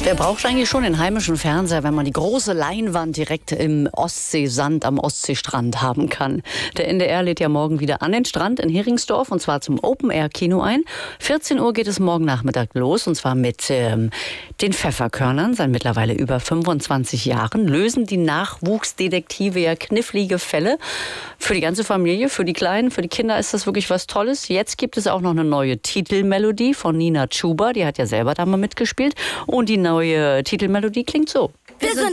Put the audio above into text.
Wer braucht eigentlich schon den heimischen Fernseher, wenn man die große Leinwand direkt im Ostseesand am Ostseestrand haben kann? Der NDR lädt ja morgen wieder an den Strand in Heringsdorf und zwar zum Open-Air-Kino ein. 14 Uhr geht es morgen Nachmittag los und zwar mit den Pfefferkörnern. Seit mittlerweile über 25 Jahren lösen die Nachwuchsdetektive ja knifflige Fälle. Für die ganze Familie, für die Kleinen, für die Kinder ist das wirklich was Tolles. Jetzt gibt es auch noch eine neue Titelmelodie von Nina Chuba. Die hat ja selber da mal mitgespielt. Und die neue Titelmelodie klingt so. Wir sind